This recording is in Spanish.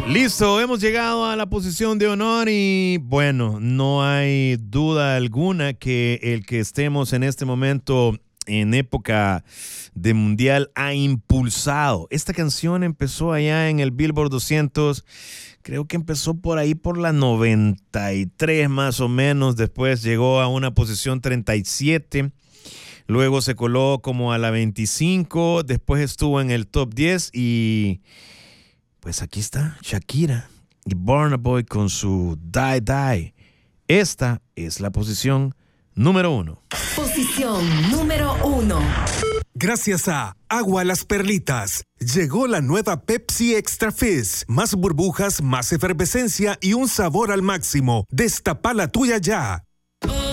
Listo, hemos llegado a la posición de honor y bueno, no hay duda alguna que el que estemos en este momento en época de mundial ha impulsado. Esta canción empezó allá en el Billboard 200, creo que empezó por ahí por la 93 más o menos, después llegó a una posición 37. Luego se coló como a la 25, después estuvo en el top 10 y pues aquí está Shakira y Burna Boy con su Die Die. Esta es la posición número 1. Posición número 1. Gracias a Agua Las Perlitas, llegó la nueva Pepsi Extra Fizz. Más burbujas, más efervescencia y un sabor al máximo. Destapa la tuya ya.